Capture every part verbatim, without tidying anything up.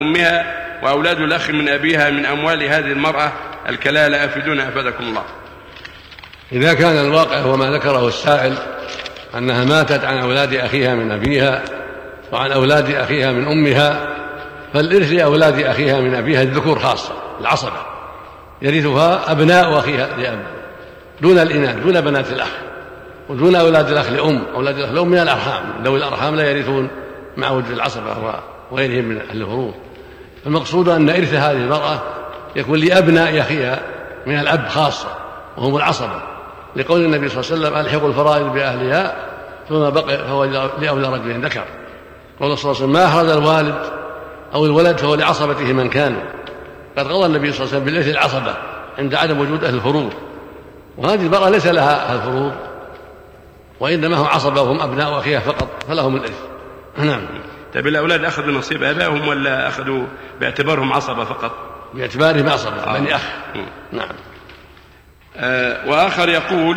أمها وأولاد الأخ من أبيها من أموال هذه المرأة الكلالة، أفيدونا أفادكم الله. إذا كان الواقع هو ما ذكره السائل أنها ماتت عن أولاد أخيها من أبيها وعن أولاد أخيها من أمها، فالإرث لأولاد أخيها من أبيها الذكور خاصة العصبة، يرثها أبناء أخيها لأب دون الإناث دون بنات الأخ ودون أولاد الأخ لأم. أولاد الأخ لأم من الأرحام، ذوي الأرحام لا يرثون مع وجود العصبة وغيرهم من أهل الفروض. المقصود أن إرث هذه المرأة يكون لأبناء أخيها من الأب خاصة وهم العصبة، لقول النبي صلى الله عليه وسلم: ألحقوا الفرائض بأهلها ثم بقي فهو لأولى رجل ذكر. قال صلى الله عليه وسلم: ما أخرج الوالد أو الولد فهو لعصبته من كانوا. قد قضى النبي صلى الله عليه وسلم بالإرث العصبة عند عدم وجود أهل الفروض، وهذه المرأة ليس لها أهل الفروض وإنما هم عصبة وهم أبناء أخيها فقط، فلهم الإرث. نعم. طيب الأولاد أخذوا نصيب آبائهم ولا أخذوا باعتبارهم عصبة فقط؟ باعتبارهم عصبة آه. بني أخ. نعم. آه وآخر يقول: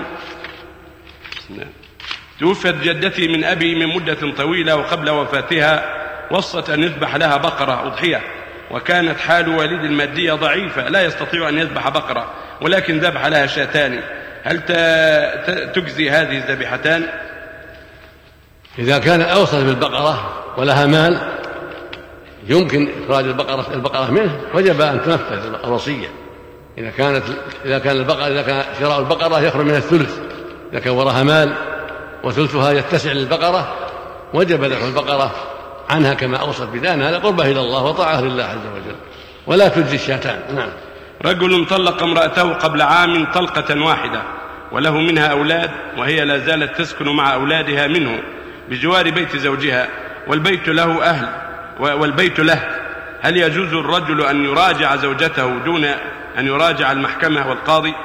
توفت جدتي من أبي من مدة طويلة، وقبل وفاتها وصت أن يذبح لها بقرة أضحية، وكانت حال والد المادية ضعيفة لا يستطيع أن يذبح بقرة، ولكن ذبح لها شاتان، هل تجزي هذه الذبيحتان؟ إذا كان أوصت بالبقرة ولها مال يمكن إخراج البقرة البقرة منه وجب أن تنفذ الوصية. إذا كانت إذا كان البقرة إذا كان شراء البقرة يخرج من الثلث، إذا كان وراها مال وثلثها يتسع للبقرة وجب ذبح البقرة عنها كما أوصت بدانها لقربها إلى الله وطاعة لله عز وجل، ولا تجزي الشاتان. نعم. رجل طلق امرأته قبل عام طلقة واحدة وله منها أولاد، وهي لا زالت تسكن مع أولادها منه بجوار بيت زوجها، والبيت له أهل والبيت له، هل يجوز الرجل أن يراجع زوجته دون أن يراجع المحكمة والقاضي؟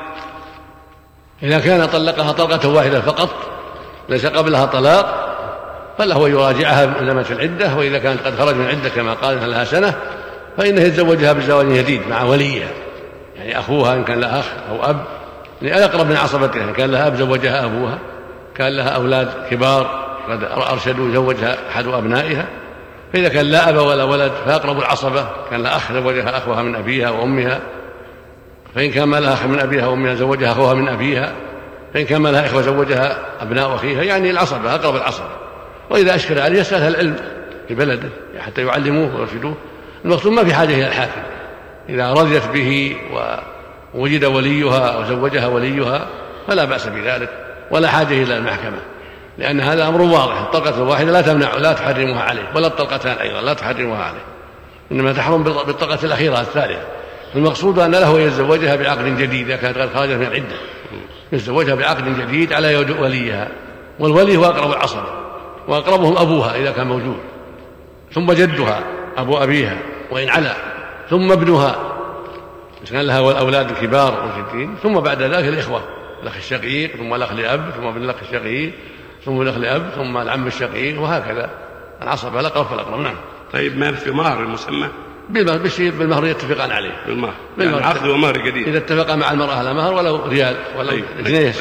إذا كان طلقها طلقة واحدة فقط ليس قبلها طلاق فله يراجعها عندما في العدة، وإذا كانت قد خرج من العدة كما قال لها سنة فإنه يتزوجها بزواج جديد مع وليها، يعني أخوها إن كان لها أخ أو أب لأقرب من عصبتها، إن كان لها أب زوجها أبوها، كان لها أولاد كبار قد أرشدوا زوجها أحد أبنائها، فإذا كان لا أب ولا ولد فأقرب العصبة كان لها أخ زوجها أخوها من أبيها وأمها، فإن كان ما لها أخ من أبيها وأمها زوجها أخوها من أبيها، فإن كان ما لها إخوة زوجها أبناء أخيها، يعني العصبة أقرب العصبة. وإذا أشكل عليه يسألها العلم في بلده حتى يعلموه ويرشدوه. المقصود ما في حاجة إلى الحاكم، إذا رضيت به ووجد وليها وزوجها وليها فلا بأس بذلك ولا حاجة إلى المحكمة، لأن هذا أمر واضح. الطلقة الواحدة لا تمنع لا تحرمها عليه، ولا الطلقتان أيضا لا تحرمها عليه، إنما تحرم بالطلقة الأخيرة الثالثة. المقصود أن له يتزوجها بعقد جديد إذا كانت قد خرجت من العدة، يتزوجها بعقد جديد على يد وليها، والولي هو أقرب العصبة وأقربهم أبوها إذا كان موجود، ثم جدها أبو أبيها وإن علا، ثم ابنها إذا كان لها الأولاد الكبار والجدين، ثم بعد ذلك الإخوة، الأخ الشقيق ثم الأخ لأب ثم ابن الأخ الشقيق ثم الأخ لأب ثم العم الشقيق، وهكذا العصبة الأقرب فالأقرب. نعم. طيب ما في مهر المسمى؟ بالشيء بالمهر يتفقان عليه، بالمهر يعني عقد ومهر جديد. إذا اتفقا مع المرأة على مهر ولو ريال ولو جنيه.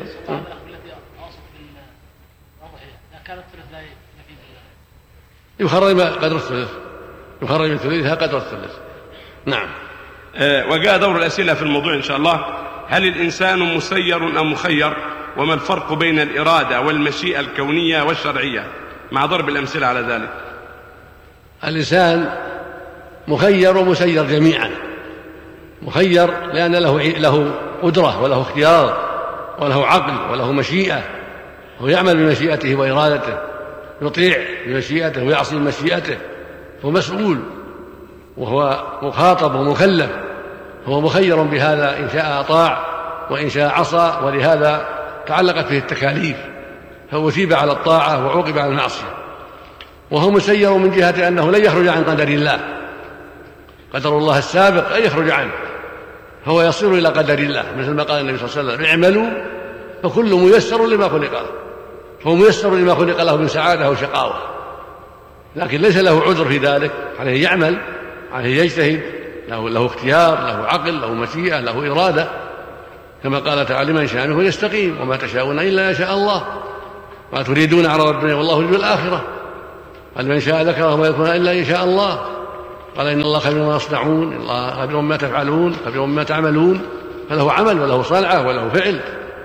يخرج قدر الثلث، يخرج من ثلثها قدر الثلث. نعم. أه وجاء دور الأسئلة في الموضوع إن شاء الله: هل الإنسان مسير أم مخير؟ وما الفرق بين الإرادة والمشيئة الكونية والشرعية؟ مع ضرب الأمثلة على ذلك. الإنسان مخير ومسير جميعا. مخير لأن له له قدرة وله اختيار وله عقل وله مشيئة، هو يعمل بمشيئته وإرادته، يطيع بمشيئته ويعصي بمشيئته، هو مسؤول وهو مخاطب ومكلف، هو مخير بهذا، إن شاء أطاع وإن شاء عصى، ولهذا تعلقت به التكاليف، فهو أثيب على الطاعة وعوقب على المعصية. وهو مسير من جهة أنه لن يخرج عن قدر الله، قدر الله السابق أن يخرج عنه، هو يصير إلى قدر الله، مثل ما قال النبي صلى الله عليه وسلم: اعملوا فكل ميسر لما خلق له، فهو ميسر لما خلق له من سعادة وشقاوة، لكن ليس له عذر في ذلك، عليه يعمل، عليه يجتهد، له, له اختيار، له عقل، له مشيئة، له إرادة، كما قال تعالى: من شاء منكم يستقيم وما تشاءون إلا إن شاء الله، ما تريدون عرض الدنيا والله يريد الآخرة، قال: من شاء ذكره وما يكون إلا إن شاء الله. قال إن الله خبير ما يصنعون، إن الله خبير ما تفعلون، خبير ما تعملون، فله عمل وله صنعة وله فعل.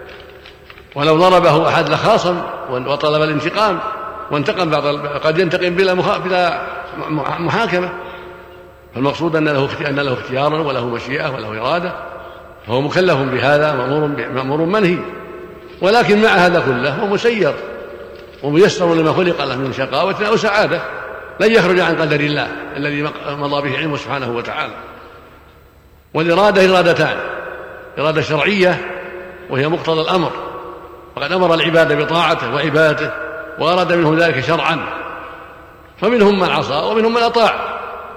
ولو ضربه أحد لخاصم وطلب الانتقام وانتقم بعض قد ينتقم بلا محاكمة. فالمقصود أن له أن له اختيارا وله مشيئة وله إرادة، فهو مكلف بهذا مأمور منهي. ولكن مع هذا كله هو مسير وميسر لما خلق له من شقاوة أو سعادة، لن يخرج عن قدر الله الذي مضى به علمه سبحانه وتعالى. والإرادة إرادتان: إرادة شرعية وهي مقتضى الأمر، فقد أمر العباد بطاعته وعبادته وأراد منهم ذلك شرعا، فمنهم من عصى ومنهم من أطاع.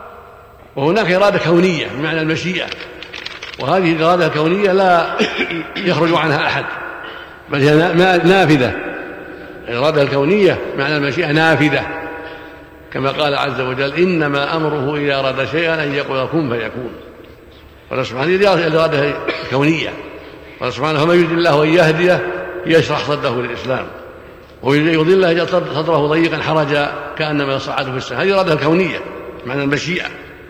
وهناك إرادة كونية بمعنى المشيئة، وهذه الإرادة الكونية لا يخرج عنها أحد، بل هي نافذة. الإرادة الكونية معنى المشيئة نافذة، كما قال عز وجل: إنما أمره إذا أراد شيئا أن يقول كن فيكون. ورسبحانه الإرادة الكونية، ورسبحانه فمن يريد الله أن يهديه يشرح صدره للإسلام، ويضله يجعل صدره ضيقا حرجا كأنما يصعد في السماء. هذه الإرادة الكونية معنى المشيئة.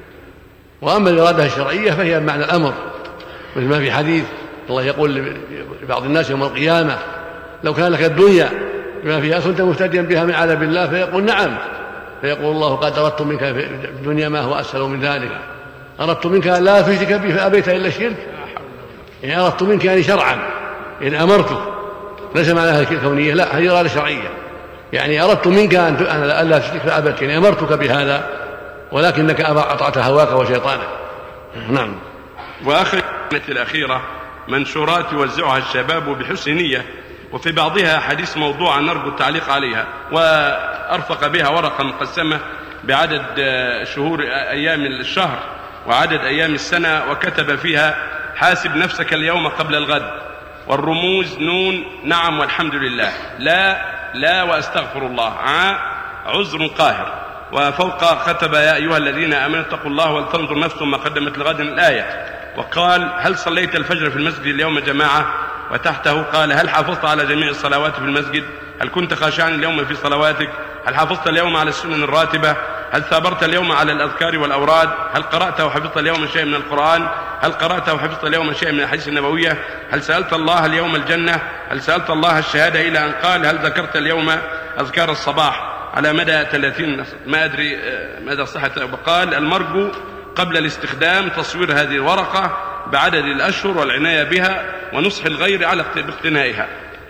وأما الإرادة الشرعية فهي بمعنى الأمر، مثل ما في حديث الله يقول لبعض الناس يوم القيامة: لو كان لك الدنيا بما فيها كنت مفتديا بها من عذاب الله، فيقول: نعم. فيقول الله: قد أردت منك في الدنيا ما هو أسهل من ذلك، أردت منك لا تشرك بي فأبيت إلا الشرك. يعني أردت منك يعني شرعا، يعني أمرتك، ليس معناها الكونية، لا، هذه إرادة شرعية. يعني أردت منك أن لا تشرك فأبيت، يعني أمرتك بهذا ولكنك أطعت هواك وشيطانك. نعم. وآخر الأخيرة منشورات يوزعها الشباب بحسن نية، وفي بعضها حديث موضوع نرجو التعليق عليها، وأرفق بها ورقة مقسمة بعدد شهور أيام الشهر وعدد أيام السنة، وكتب فيها: حاسب نفسك اليوم قبل الغد، والرموز نون نعم والحمد لله، لا لا وأستغفر الله، ع عذر قاهر. وفوق كتب: يا أيها الذين آمنوا اتقوا الله ولتنظر نفس ما قدمت لغد الآية. وقال: هل صليت الفجر في المسجد اليوم جماعة؟ وتحته قال: هل حافظت على جميع الصلوات في المسجد؟ هل كنت خاشعا اليوم في صلواتك؟ هل حافظت اليوم على السنن الراتبة؟ هل ثابرت اليوم على الأذكار والأوراد؟ هل قرأت وحفظت اليوم شيء من القرآن؟ هل قرأت وحفظت اليوم شيء من الحديث النبوية؟ هل سألت الله اليوم الجنة؟ هل سألت الله الشهادة؟ إلى أن قال: هل ذكرت اليوم أذكار الصباح على مدى ثلاثين، ما أدري مدى صحة. وقال: المرجو قبل الاستخدام تصوير هذه الورقة بعدد الأشهر والعناية بها ونصح الغير على باقتنائها.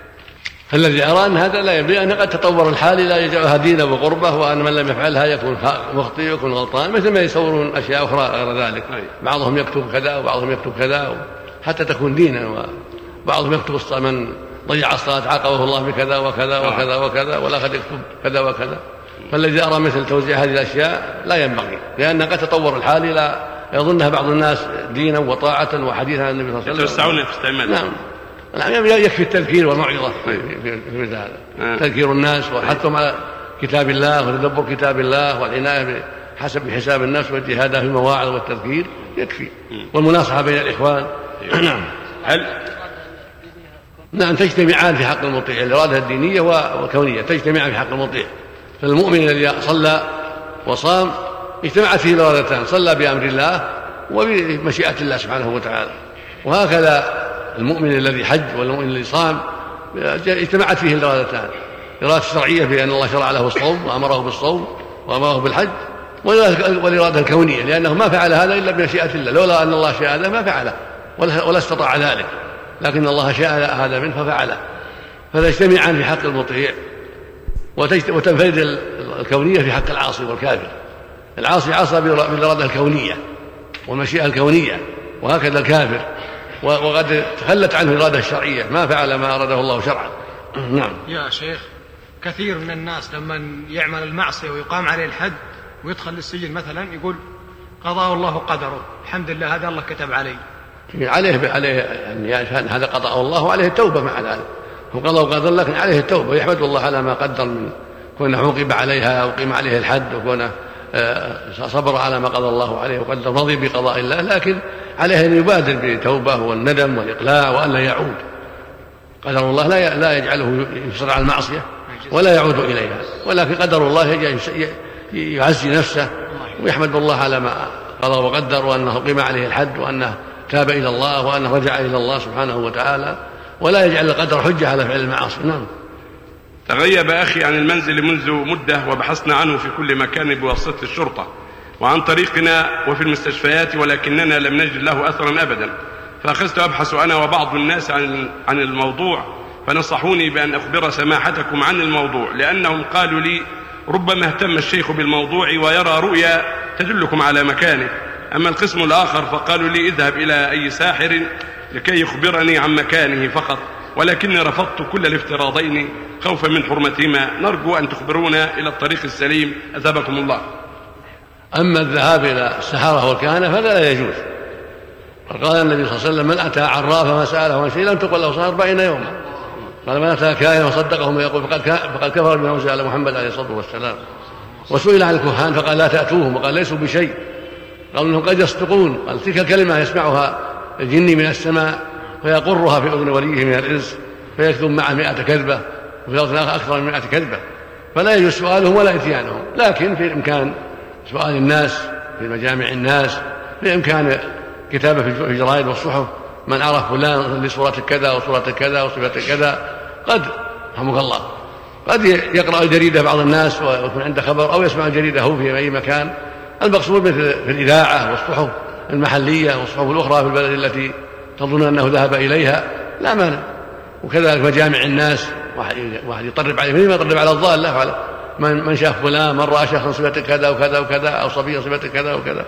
الذي أرى أن هذا لا ينبغي، أن قد تطور الحال لا يجعلها دينا وقربة، وأن من لم يفعلها يكون مخطئ ويكون غلطان، مثل ما يصورون أشياء أخرى غير ذلك. بعضهم يكتب كذا وبعضهم يكتب كذا حتى تكون دينا، وبعضهم يكتب من ضيع الصلاة عاقبه الله بكذا وكذا وكذا وكذا، ولا قد يكتب كذا وكذا. فالذي أرى مثل توزيع هذه الأشياء لا ينبغي، لأن قد تطور الحال إلى يظنها بعض الناس دينا وطاعة وحديثا عن النبي صلى الله عليه وسلم. يتوسعون في استعمالها. نعم. نعم، يكفي التذكير والموعظة في مثل هذا، تذكير الناس وحثهم على كتاب الله وتدبر كتاب الله والعناية بحسب حساب الناس واجتهادها في المواعظ والتذكير يكفي، والمناصحة بين الإخوان. نعم. هل نعم تجتمعان في حق المطيع، الإرادة الدينية والكونية تجتمعان في حق المطيع. فالمؤمن الذي صلى وصام اجتمعت فيه الإرادتان، صلى بأمر الله وبمشيئة الله سبحانه وتعالى. وهكذا المؤمن الذي حج والمؤمن الذي صام اجتمعت فيه الإرادتان، إرادة الشرعية بأن الله شرع له الصوم وأمره بالصوم وأمره بالحج، والإرادة الكونية لأنه ما فعل هذا إلا بمشيئة الله، لولا أن الله شاء هذا ما فعله ولا استطاع ذلك، لكن الله شاء هذا منه ففعله. فتجتمعان في حق المطيع، وتنفرد الكونية في حق العاصي والكافر. العاصي عصى بالإرادة الكونية والمشيئة الكونية، وهكذا الكافر، وقد تخلت عنه الإرادة الشرعية، ما فعل ما أراده الله شرعا. نعم. يا شيخ، كثير من الناس لما يعمل المعصية ويقام عليه الحد ويدخل للسجن مثلا يقول قضاه الله قدره، الحمد لله هذا الله كتب عليه. عليه عليه يعني هذا قضاء الله وعليه التوبة مع ذلك، هو قضى وقدر لكن عليه التوبة، ويحمد الله على ما قدر من كونه عوقب عليها وقيم عليه الحد، وكونه صبر على ما قضى الله عليه وقدر، رضي بقضاء الله، لكن عليه أن يبادر بالتوبة والندم والإقلاع وأن لا يعود. قدر الله لا يجعله يصر على المعصية ولا يعود إليها، ولكن قدر الله يعزي نفسه ويحمد الله على ما قضى وقدر، وأنه قيم عليه الحد، وأنه تاب إلى الله، وأنه رجع إلى الله سبحانه وتعالى، ولا يجعل القدر حجة على فعل المعاصي. نعم. تغيب أخي عن المنزل منذ مدة، وبحثنا عنه في كل مكان بواسطة الشرطة وعن طريقنا وفي المستشفيات، ولكننا لم نجد له أثرا أبدا. فأخذت أبحث أنا وبعض الناس عن عن الموضوع، فنصحوني بأن أخبر سماحتكم عن الموضوع، لأنهم قالوا لي ربما اهتم الشيخ بالموضوع ويرى رؤيا تدلكم على مكانه. أما القسم الآخر فقالوا لي اذهب إلى أي ساحر لكي يخبرني عن مكانه فقط، ولكني رفضت كل الافتراضين خوفا من حرمتهما. نرجو أن تخبرونا إلى الطريق السليم، أثابكم الله. أما الذهاب إلى السحرة والكهنة فلا لا يجوز. قال النبي صلى الله عليه وسلم من أتى عرافا فسأله عن شيء لم تقل له صلاة أربعين يوما. قال من أتى كاهنا وصدقهم ويقول فقد كفر بما أنزل على محمد عليه الصلاة والسلام. وسئل عن الكهان فقال لا تأتوهم، وقال ليسوا بشيء، قالوا انهم قد يصدقون. قال تلك الكلمة يسمعها الجن من السماء فيقرها في أذن وليه من الإنس فيكذب معه مئة كذبة وفي الأرض أكثر من مئة كذبة، فلا يجوز سؤالهم ولا إتيانهم. لكن في الإمكان سؤال الناس في مجامع الناس، في إمكان كتابة في الجرائد والصحف من عرف فلان لصورة كذا وصورة كذا وصفة كذا، قد رحمك الله قد يقرأ الجريدة بعض الناس ويكون عنده خبر، أو يسمع الجريدة هو في أي مكان. المقصود مثل في الإذاعة والصحف المحلية والصحف الأخرى في البلد التي تظن أنه ذهب إليها لا مانع. وكذلك مجامع الناس واحد يطرب عليه، من يطرب على الضالة وعلى من, من شاف فلان، من رأى شخصا صفة كذا وكذا وكذا، أو صبيا صفة كذا وكذا.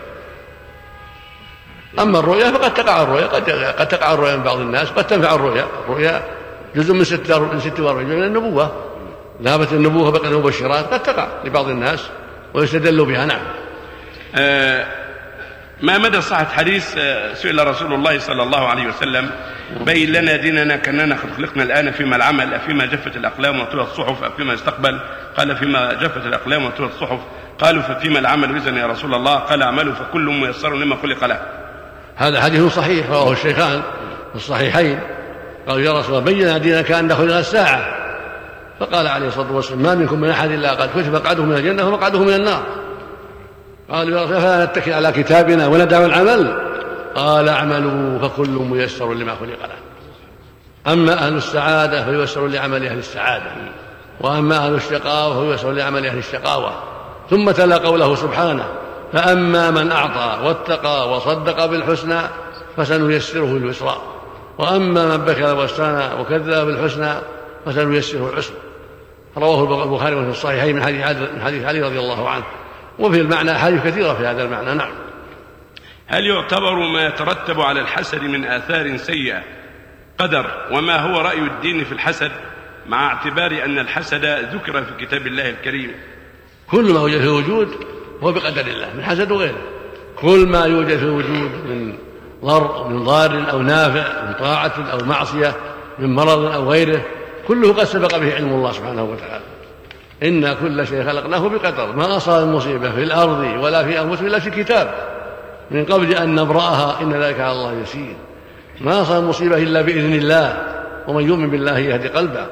أما الرؤيا فقد تقع الرؤيا، قد, قد تقع الرؤيا من بعض الناس، قد تنفع الرؤيا. الرؤيا جزء من ست وأربعين من النبوة، ذهبت النبوة بقى المبشرات، قد تقع لبعض الناس ويستدل بها. نعم. آه ما مدى صحة حديث آه سئل رسول الله صلى الله عليه وسلم بين لنا ديننا كأننا قد خلقنا الآن، فيما العمل أفيما جفت الأقلام وطوت الصحف أفيما يستقبل؟ قال فيما جفت الأقلام وطوت الصحف. قالوا ففيما العمل إذن يا رسول الله؟ قال اعملوا فكل ميسر لما خلق له. هذا حديث صحيح رواه الشيخان في الصحيحين. قالوا يا رسول الله بين لنا ديننا كأننا خلقنا الساعة، فقال عليه الصلاة والسلام ما منكم من أحد إلا قد كتب مقعده من الجنة ومقعده من النار. قالوا يا رسول الله فلا نتكل على كتابنا وندع العمل؟ قال اعملوا فكل ميسر لما خلق له. أما أهل السعادة فييسر لعمل أهل السعادة، وأما أهل الشقاوة فييسر لعمل أهل الشقاوة. ثم تلا قوله سبحانه فأما من أعطى واتقى وصدق بالحسنى فسنيسره لليسرى، وأما من بخل واستغنى وكذب بالحسنى فسنيسره العسرى. رواه البخاري في الصحيحين من حديث علي رضي الله عنه، وفي المعنى أحاديث كثيرة في هذا المعنى. نعم. هل يعتبر ما يترتب على الحسد من آثار سيئة قدر؟ وما هو رأي الدين في الحسد مع اعتبار أن الحسد ذكر في كتاب الله الكريم؟ كل ما يوجد في الوجود هو بقدر الله من حسد وغيره. كل ما يوجد في الوجود من ضر من ضار أو نافع، من طاعة أو معصية، من مرض أو غيره، كله قد سبق به علم الله سبحانه وتعالى. إنا كل شيء خلقناه بقدر، ما أصاب المصيبة في الأرض ولا في أنفسهم إلا في كتاب من قبل أن نبرأها إن ذلك على الله يسير. ما أصاب المصيبة إلا بإذن الله، ومن يؤمن بالله يهدي قلبه.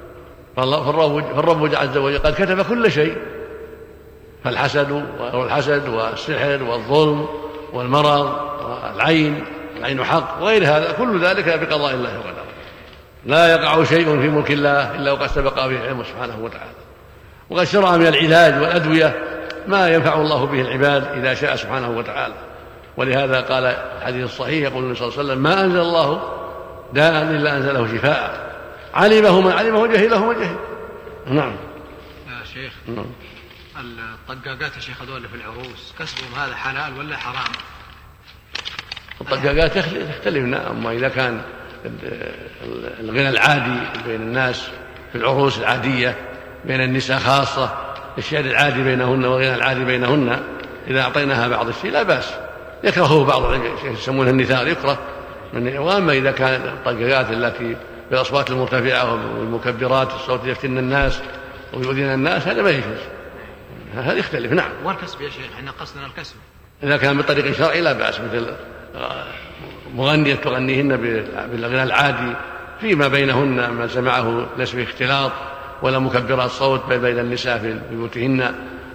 فالرب عز وجل قد كتب كل شيء، فالحسد والحسد والسحر والظلم والمرض والعين العين حق وغير هذا، كل ذلك بقضاء الله وقدره. لا يقع شيء في ملك الله إلا وقد سبق به علمه سبحانه وتعالى. وقد شرع من العلاج والأدوية ما ينفع الله به العباد إذا شاء سبحانه وتعالى. ولهذا قال الحديث الصحيح يقول النبي صلى الله عليه وسلم ما أنزل الله داء إلا أنزله شفاء، علمه من علمه وجهله من جهل. نعم. يا شيخ نعم. الطقاقات يا شيخ هذول في العروس كسبهم هذا حلال ولا حرام؟ الطقاقات تختلف. أما إذا كان الغنى العادي بين الناس في العروس العادية بين النساء خاصة، الشيء العادي بينهن والغنى العادي بينهن، إذا أعطيناها بعض الشيء لا بأس، يكرهه بعض يسمونها النثار يكره. وأما إذا كان الطقاقات التي بالأصوات المرتفعة والمكبرات الصوت يفتن الناس ويؤذين الناس هذا ما يجوز، هذا يختلف. نعم. والكسب يا شيخ احنا قصدنا الكسب إذا كان بطريق شرعي لا بأس، مثل مغنية تغنيهن بالغنى العادي فيما بينهن ما سمعه ليس فيه اختلاط ولا مكبرات صوت بين النساء في بيوتهن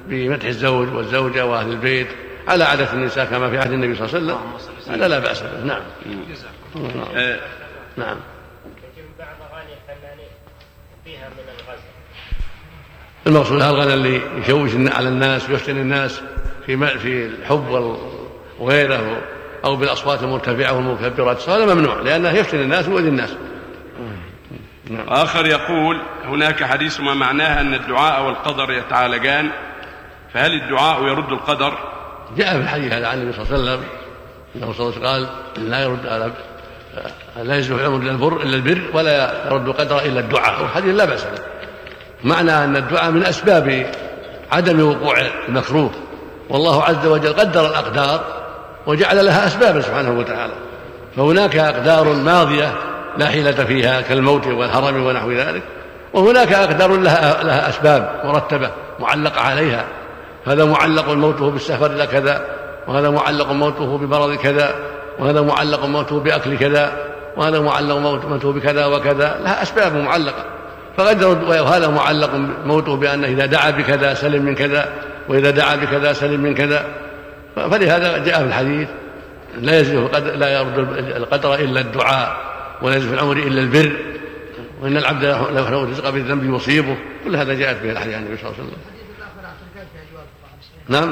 بمدح الزوج والزوجة وأهل البيت على عادة النساء كما في عهد النبي صلى الله عليه وسلم هذا لا بأس به. نعم. نعم. نعم. بعض أغاني الفنانين فيها من الغزل. المقصود هذا الغنى اللي يشوش على الناس ويفتن الناس في في الحب وغيره أو بالأصوات المرتفعة والمكبرات هذا ممنوع لأنه يفتن الناس ويؤذي الناس. نعم. آخر يقول هناك حديث ما معناها أن الدعاء والقدر يتعالجان، فهل الدعاء يرد القدر؟ جاء في الحديث هذا عن النبي صلى الله عليه وسلم أنه صلى الله عليه وسلم قال لا يرد لا يزول الأمر إلا البر إلا البر ولا يرد القدر إلا الدعاء، وحديث لا بأس به. معنى أن الدعاء من أسباب عدم وقوع المكروه، والله عز وجل قدر الأقدار وجعل لها أسبابا سبحانه وتعالى، فهناك أقدار ماضية لا حيلة فيها كالموت والهرم ونحو ذلك، وهناك أقدار لها, لها أسباب مرتبة معلقة عليها، هذا معلق موته بالسفر إلى كذا، وهذا معلق موته بمرض كذا، وهذا معلق موته بأكل كذا، وهذا معلق موته بكذا وكذا، لها أسباب معلقة فقدر، وهذا معلق موته بأنه إذا دعا بكذا سلم من كذا، وإذا دعا بكذا سلم من كذا. فلهذا جاء في الحديث لا يزيد لا يرد القدر إلا الدعاء ولا يزيد في العمر إلا البر، وإن العبد له رزق بالذنب يصيبه، كل هذا جاءت به الحديث عن النبي صلى الله عليه وسلم. نعم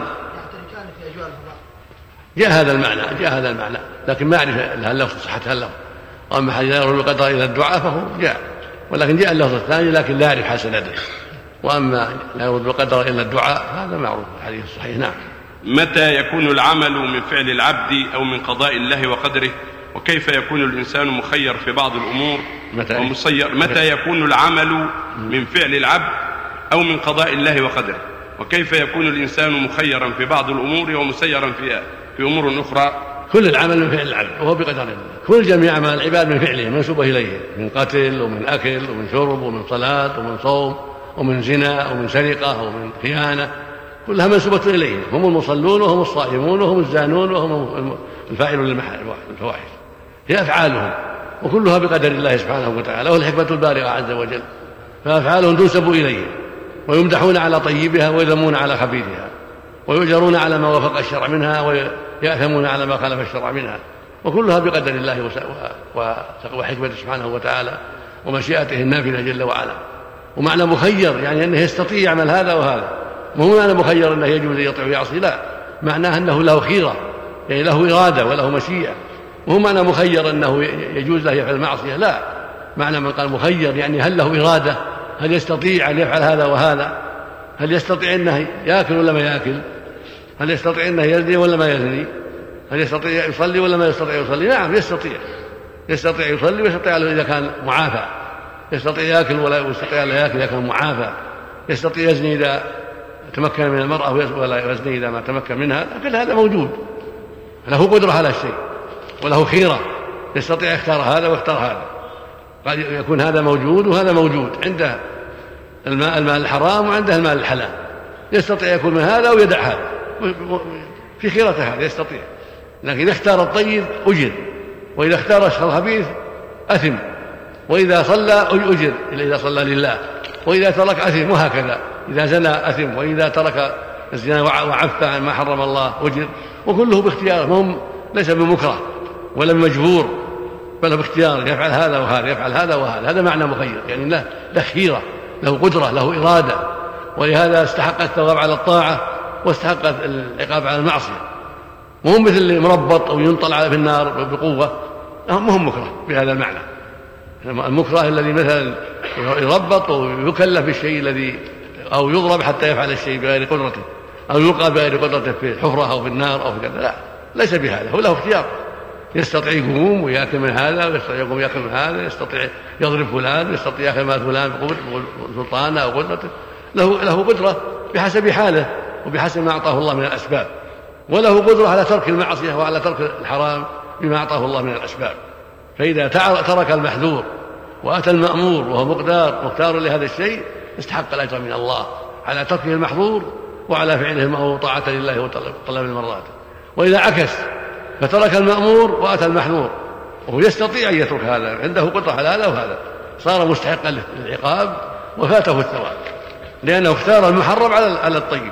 جاء هذا المعنى جاء هذا المعنى لكن ما أعرف هل لفظ صحتها اللفظ. وأما حديث لا يرد القدر إلا الدعاء فهو جاء، ولكن جاء اللفظ الثاني لكن لا أعرف حسنته. وأما لا يرد القدر إلا الدعاء هذا معروف الحديث الصحيح. نعم. متى يكون العمل من فعل العبد أو من قضاء الله وقدره؟ وكيف يكون الإنسان مخير في بعض الأمور ومسير؟ متى يكون العمل من فعل العبد أو من قضاء الله وقدره؟ وكيف يكون الإنسان مخيرا في بعض الأمور ومسيرا في في أمور أخرى؟ كل العمل من فعل العبد وهو بقدر الله، كل جميع أعمال العباد من فعله منسوبة إليه، من قتل ومن أكل ومن شرب ومن صلاة ومن صوم ومن زنا ومن سرقة ومن خيانة، كلها منسوبة إليه. هم المصلون وهم الصائمون وهم الزانون وهم الفاعلون للفواحش، هي أفعالهم وكلها بقدر الله سبحانه وتعالى، والحكمة البالغة عز وجل، فأفعالهم تنسب إليه ويمدحون على طيبها ويذمون على خبيثها، ويؤجرون على ما وافق الشرع منها ويأثمون على ما خالف الشرع منها، وكلها بقدر الله وحكمته سبحانه وتعالى ومشيئته النافذة جل وعلا. ومعنى مخير يعني أنه يستطيع يعمل هذا وهذا، مو معنى مخير أنه يجوز يطيع ويعصي، لا، معناه أنه له خيرة يعني له إرادة وله مشيئة. وهو معنى مخير أنه يجوز له يفعل المعصية، لا، معنى من قال مخير يعني هل له إرادة، هل يستطيع أن يفعل هذا وهذا، هل يستطيع أنه يأكل ولا ما يأكل، هل يستطيع أنه يزني ولا ما يزني، هل يستطيع يصلي ولا ما يستطيع يصلي. نعم يستطيع يستطيع يصلي ويستطيع إذا كان معافى، يستطيع يأكل ولا يستطيع لا يأكل إذا كان معافى، يستطيع يزني إذا تمكن من المرأة ولا يزني إذا ما تمكن منها، لكن هذا موجود، له قدرة على الشيء وله خيرة، يستطيع يختار هذا ويختار هذا، قد يكون هذا موجود وهذا موجود، عنده المال, المال الحرام وعنده المال الحلال، يستطيع يكون من هذا ويدع هذا في خيرة هذا يستطيع، لكن إذا اختار الطيب أجر، وإذا اختار الخبيث أثم، وإذا صلى أجر إذا صلى لله، وإذا ترك أثم، وهكذا إذا زنى أثم، وإذا ترك الزنا وعف عن ما حرم الله أجر، وكله باختياره، ما ليس بمكره ولا بمجبور، بل باختياره، يفعل هذا وهذا يفعل هذا وهذا، هذا معنى مخير يعني له له خيرة له قدرة له إرادة، ولهذا استحق الثواب على الطاعة واستحق العقاب على المعصية. وهم مثل اللي مربط أو ينطل على في النار بقوة، هم مكره بهذا المعنى. المكره الذي مثلا يربط ويكلف بالشيء الذي أو يضرب حتى يفعل الشيء بغير قدرته، أو يلقى بغير قدرته في الحفرة أو في النار أو في كذا، لا، ليس بهذا، هو له اختيار، يستطيع يقوم ويأكل من هذا، ويستطيع يقوم يأكل من هذا، يستطيع يضرب فلان، يستطيع يأكل مال فلان بسلطانه أو قدرته، له له قدرة بحسب حاله وبحسب ما أعطاه الله من الأسباب، وله قدرة على ترك المعصية وعلى ترك الحرام بما أعطاه الله من الأسباب. فإذا ترك المحذور وأتى المأمور وهو مقدار مختار لهذا الشيء استحق الأجر من الله على تركه المحظور وعلى فعله المأمور طاعة لله وطلب المرات. وإذا عكس فترك المأمور وأتى المحظور وهو يستطيع أن يترك هذا، عنده قدرة على هذا وهذا، صار مستحقا للعقاب وفاته الثواب، لأنه اختار المحرم على الطيب،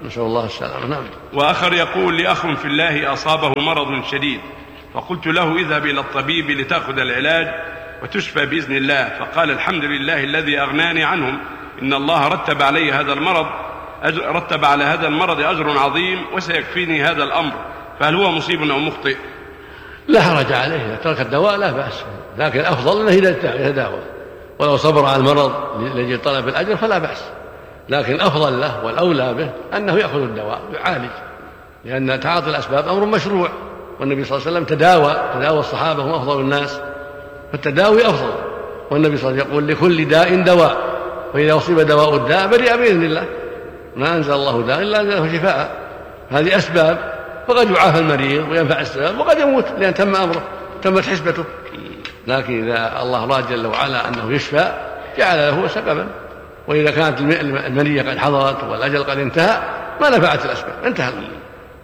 نسأل الله السلامة. نعم. وآخر يقول لي أخ في الله أصابه مرض شديد، فقلت له اذهب إلى الطبيب لتأخذ العلاج وتشفى بإذن الله، فقال الحمد لله الذي أغناني عنهم، إن الله رتب علي هذا المرض رتب على هذا المرض أجر عظيم وسيكفيني هذا الأمر، فهل هو مصيب أو مخطئ؟ لا حرج عليه، إذا ترك الدواء لا بأس، لكن الأفضل أنه يتداوى، ولو صبر على المرض لأجل طلب الأجر فلا بأس، لكن الأفضل له والأولى به أنه يأخذ الدواء ويعالج، لأن تعاطي الأسباب أمر مشروع، والنبي صلى الله عليه وسلم تداوى تداوى الصحابة هم أفضل الناس، فالتداوي أفضل، والنبي صلى الله عليه وسلم يقول لكل داء دواء، وإذا أصيب دواء الداء برئ بإذن الله، ما أنزل الله داء إلا أنزله شفاء. هذه أسباب، فقد يعافى المريض وينفع السبب، وقد يموت لأن تم أمره تمت حسبته، لكن إذا الله راد جل وعلا أنه يشفى جعل له سببا، وإذا كانت المنية قد حضرت والأجل قد انتهى ما نفعت الأسباب، انتهى الأمر.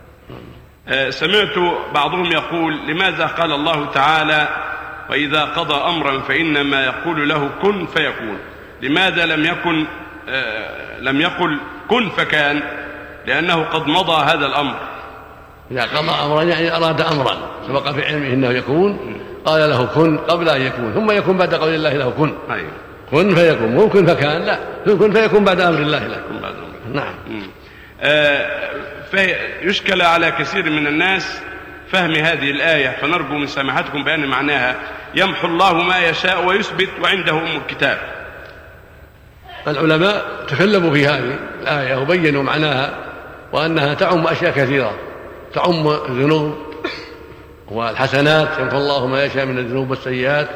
سمعت بعضهم يقول لماذا قال الله تعالى وإذا قضى أمرا فإنما يقول له كن فيكون، لماذا لم يكن آه لم يقل كن فكان؟ لأنه قد مضى هذا الأمر. إذا قضى أمرا يعني أراد أمرا سبق في علمه أنه يكون، قال له كن قبل أن يكون، ثم يكون بعد قول الله له كن. أيوه. كن فيكون، مو كن فكان، لا كن فيكون بعد أمر الله له. نعم. آه فيشكل على كثير من الناس فهم هذه الآية، فنرجو من سماحتكم بأن معناها يمحو الله ما يشاء ويثبت وعنده أم الكتاب. العلماء تكلموا في هذه الآية وبينوا معناها، وأنها تعم أشياء كثيرة، تعم الذنوب والحسنات، يمحو الله ما يشاء من الذنوب والسيئات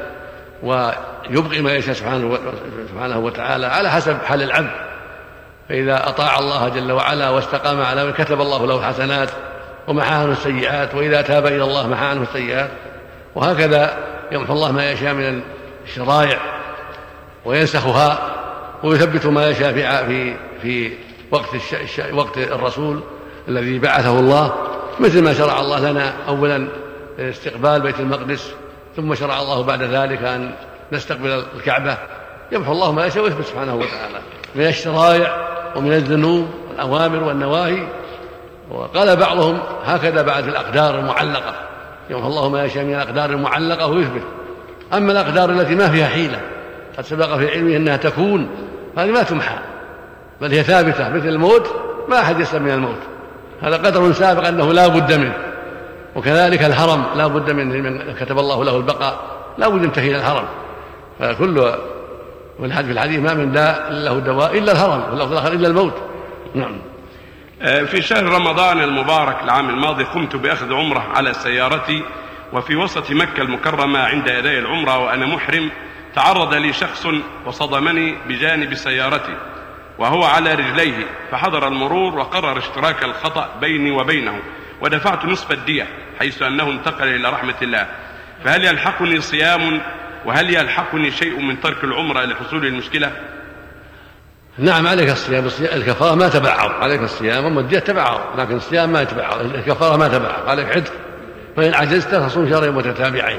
ويبقي ما يشاء سبحانه وتعالى على حسب حال العبد، فإذا أطاع الله جل وعلا واستقام على ما كتب الله له الحسنات ومحى عنه السيئات، وإذا تاب إلى الله محى عنه السيئات، وهكذا يمحو الله ما يشاء من الشرائع وينسخها ويثبت ما يشاء في في في وقت الش... وقت الرسول الذي بعثه الله، مثل ما شرع الله لنا أولا استقبال بيت المقدس، ثم شرع الله بعد ذلك أن نستقبل الكعبة. يمحو الله ما يشاء ويثبت سبحانه وتعالى من الشرائع ومن الذنوب والأوامر والنواهي. وقال بعضهم هكذا بعد الأقدار المعلقة، يمحو الله ما يشاء من الأقدار المعلقة ويثبت. أما الأقدار التي ما فيها حيلة قد سبق في علمه أنها تكون، هذه ما تمحى بل هي ثابتة، مثل الموت ما أحد يسلم من الموت، هذا قدر سابق أنه لا بد منه. وكذلك الحرم لا بد منه، من كتب الله له البقاء لا بد ينتهي إلى الحرم، فكل والحديث في الحديث ما من داء له دواء إلا الهرم، واللفظ الآخر إلا الموت. نعم. في شهر رمضان المبارك العام الماضي قمت بأخذ عمرة على سيارتي، وفي وسط مكة المكرمة عند أداء العمرة وأنا محرم تعرض لي شخص وصدمني بجانب سيارتي وهو على رجليه، فحضر المرور وقرر اشتراك الخطأ بيني وبينه، ودفعت نصف الدية حيث أنه انتقل إلى رحمة الله، فهل يلحقني صيام وهل يلحقني شيء من ترك العمرة لحصول المشكلة؟ نعم عليك الصيام، الكفارة ما تبعض، عليك الصيام، أما الدية تبعض، لكن الصيام ما تبعض، الكفارة ما تبعض، عليك عتق، فإن عجزت فصوم شهرين متتابعين.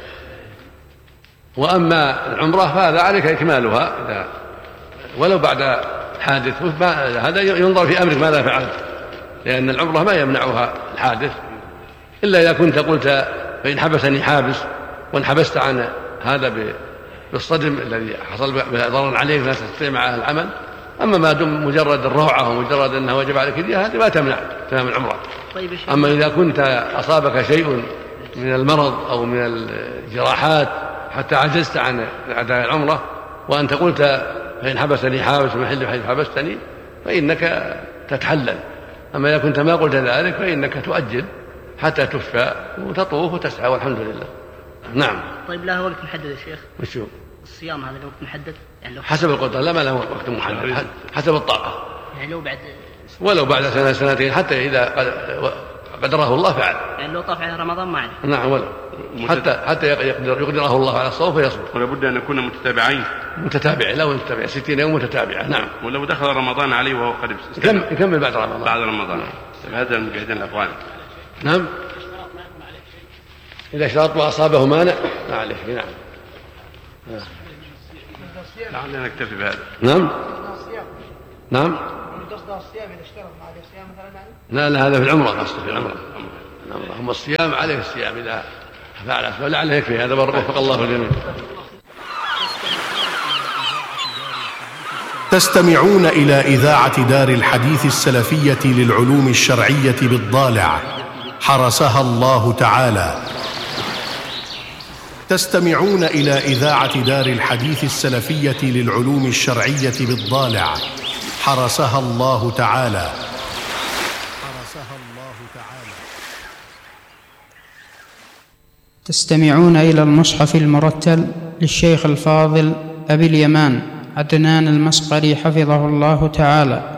وأما العمرة فهذا عليك إكمالها إذا ولو بعد حادث، هذا ينظر في أمرك ماذا فعلت، لأن العمرة ما يمنعها الحادث إلا إذا كنت قلت فإن حبسني حابس وانحبست عن هذا بالصدم الذي حصل ضرر عليك لا تستطيع معه العمل. أما ما دم مجرد الروعة ومجرد أنه وجب عليك دية هذه ما تمنع تمام العمرة. أما إذا كنت أصابك شيء من المرض أو من الجراحات حتى عجزت عن أداء العمرة وأنت قلت فإن حبسني حابس محل حيث حبستني فإنك تتحلل. أما إذا كنت ما قلت ذلك فإنك تؤجل حتى تشفى وتطوف وتسعى والحمد لله. نعم. طيب له وقت محدد يا شيخ؟ وشو الصيام هذا له وقت محدد؟ يعني لو حسب القدرة، لا ما له وقت محدد، حسب الطاقة، يعني لو بعد ولو بعد سنة سنتين حتى إذا قدره الله فعل، يعني لو طاف على رمضان ما عليه. نعم ولو حتى حتى يقدر يقدره الله على الصوم فيصوم. ولا بد أن نكون متتابعين متتابعين لا متتابعين ستين يوم متتابعة. نعم. ولو دخل رمضان عليه وهو قد يكمل بعد رمضان. بعد رمضان. هذا المجاهدين الأفغان. نعم. إذا شرط وأصابه مانع ما عليه. نعم. لعلنا نكتفي بهذا. نعم. نعم. قصدها الصيام إذا اشترط مع الصيام مثلا يعني؟ لا لا هذا في العمرة، قصده في العمرة. العمرة أما الصيام عليه الصيام إذا فعل أسباب لعله يكفي. هذا وفق الله الجميع. تستمعون إلى إذاعة دار الحديث السلفية للعلوم الشرعية بالضالع حرسها الله تعالى. تستمعون إلى إذاعة دار الحديث السلفية للعلوم الشرعية بالضالع حرسها الله تعالى. حرسها الله تعالى. تستمعون إلى المصحف المرتل للشيخ الفاضل أبي اليمان عدنان المسقري حفظه الله تعالى،